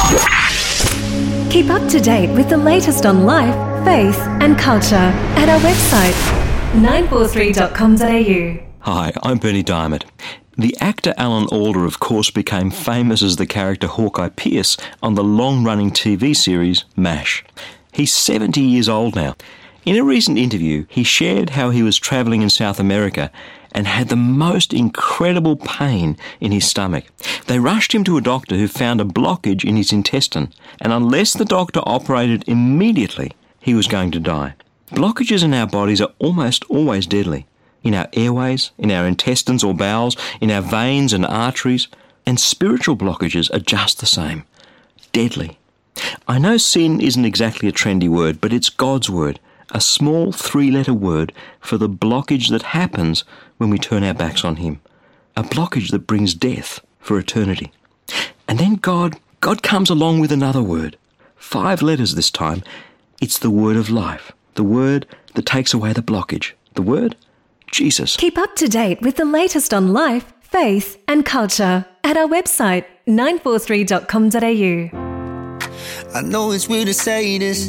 Keep up to date with the latest on life, faith and culture at our website 943.com.au. Hi, I'm Bernie Diamond. The actor Alan Alda, of course, became famous as the character Hawkeye Pierce on the long-running TV series MASH. He's 70 years old now. In a recent interview, he shared how he was travelling in South America and had the most incredible pain in his stomach. They rushed him to a doctor who found a blockage in his intestine, and unless the doctor operated immediately, he was going to die. Blockages in our bodies are almost always deadly. In our airways, in our intestines or bowels, in our veins and arteries, and spiritual blockages are just the same. Deadly. I know sin isn't exactly a trendy word, but it's God's word, a small 3-letter word for the blockage that happens when we turn our backs on Him. A blockage that brings death for eternity. And then God comes along with another word. 5 letters this time. It's the word of life. The word that takes away the blockage. The word? Jesus. Keep up to date with the latest on life, faith and culture at our website 943.com.au. I know it's weird to say this,